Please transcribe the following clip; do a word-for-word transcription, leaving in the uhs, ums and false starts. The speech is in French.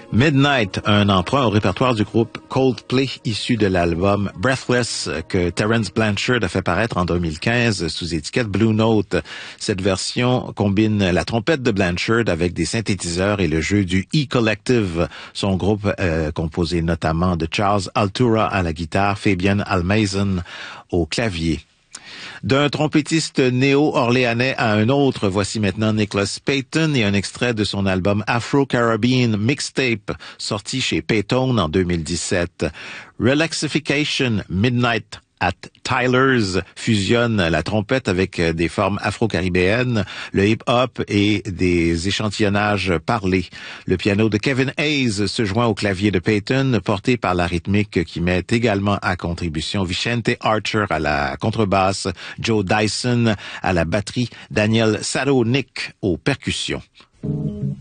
Midnight, un emprunt au répertoire du groupe Coldplay issu de l'album Breathless que Terence Blanchard a fait paraître en deux mille quinze sous étiquette Blue Note. Cette version combine la trompette de Blanchard avec des synthétiseurs et le jeu du E-Collective, son groupe euh, composé notamment de Charles Altura à la guitare, Fabian Almazen au clavier. D'un trompettiste néo-orléanais à un autre, voici maintenant Nicholas Payton et un extrait de son album Afro-Caribbean Mixtape, sorti chez Paytone en deux mille dix-sept. Relaxification Midnight at Tyler's fusionne la trompette avec des formes afro-caribéennes, le hip-hop et des échantillonnages parlés. Le piano de Kevin Hayes se joint au clavier de Payton, porté par la rythmique qui met également à contribution Vicente Archer à la contrebasse, Joe Dyson à la batterie, Daniel Sadonik aux percussions.